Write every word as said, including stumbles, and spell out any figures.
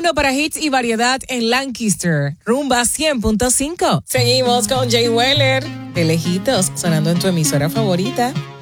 sonando para hits y variedad en Lancaster, Rumba cien punto cinco. Seguimos con Jay Weller, de lejitos, sonando en tu emisora favorita.